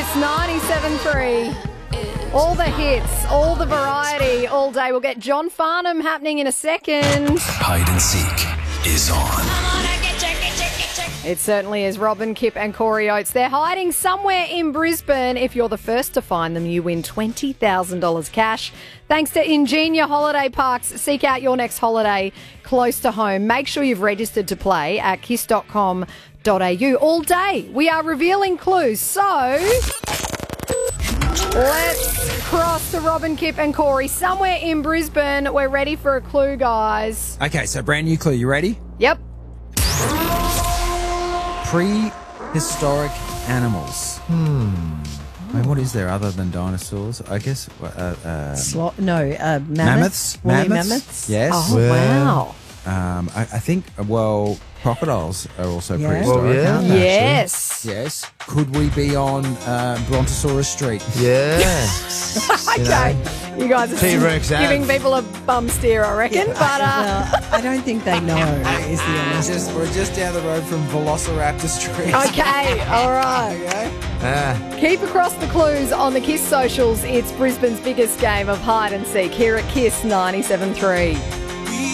Kiss 97.3. All the hits, all the variety, all day. We'll get John Farnham happening in a second. Hide and Seek is on. It certainly is. Robin, Kip and Corey Oates. They're hiding somewhere in Brisbane. If you're the first to find them, you win $20,000 cash. Thanks to Ingenia Holiday Parks. Seek out your next holiday close to home. Make sure you've registered to play at kiss.com.au. All day, we are revealing clues. So let's cross to Robin, Kip and Corey. Somewhere in Brisbane. We're ready for a clue, guys. Okay, so brand new clue. You ready? Yep. Prehistoric animals. I mean, what is there other than dinosaurs? I guess mammoths. Woolly Mammoths. Yes. Oh, wow. I think, crocodiles are also Yeah. prehistoric, Well, yeah. aren't they? Yes. Yes. Could we be on Brontosaurus Street? Yeah. Okay. You guys are T-Rex giving Ave. people a bum steer, I reckon. But I don't think they know, is the honest. We're just down the road from Velociraptor Street. okay, all right. Okay. Keep across the clues on the KISS socials. It's Brisbane's biggest game of hide and seek here at KISS 97.3.